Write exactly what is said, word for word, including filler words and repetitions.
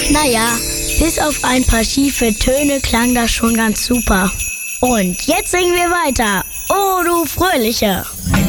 Naja, bis auf ein paar schiefe Töne klang das schon ganz super. Und jetzt singen wir weiter. Oh, du Fröhliche!